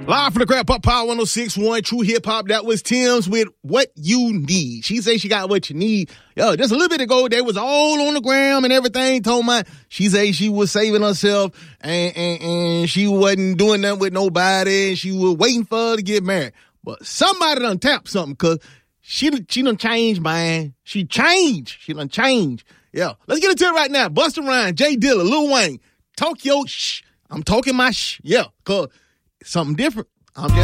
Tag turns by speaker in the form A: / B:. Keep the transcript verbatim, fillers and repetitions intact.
A: Live from the Crab Pop Power one oh six point one, True Hip Hop. That was Tim's with What You Need. She say she got what you need. Yo, just a little bit ago, they was all on the gram and everything. Told my, she say she was saving herself and, and, and she wasn't doing nothing with nobody. She was waiting for her to get married. But somebody done tapped something because she, she done changed, man. She changed. She done changed. Yeah. Let's get into it right now. Busta Rhymes, Jay Dilla, Lil Wayne. Talk your shh. I'm talking my shh. Yeah, because something different. I'm just